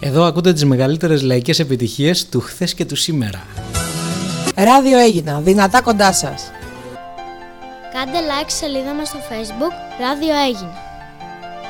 Εδώ ακούτε τις μεγαλύτερες λαϊκές επιτυχίες του χθες και του σήμερα. Ράδιο Έγινα, δυνατά κοντά σας. Κάντε like στη σελίδα μας στο Facebook Ράδιο Έγινα.